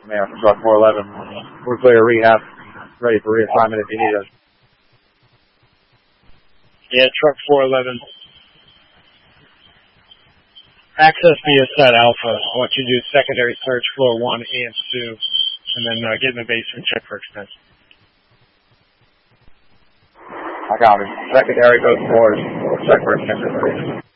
Man, from truck 411. We're clear rehab. Ready for reassignment if you need us. Yeah, truck 411. Access via Site Alpha. I want you to do secondary search floor 1 and 2, and then get in the basement, check for expense. I got it. Secondary goes forward. Check for expense.